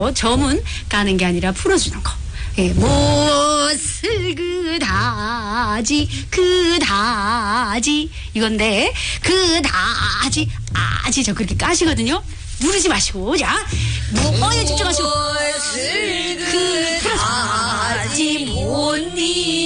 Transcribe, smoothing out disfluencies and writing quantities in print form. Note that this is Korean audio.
점은 까는 게 아니라 풀어주는 거. 예, 못을 그다지 이건데 그다지 아지 저 그렇게 까시거든요. 누르지 마시고 자 뭐에 집중하시고 못을 그다지 못니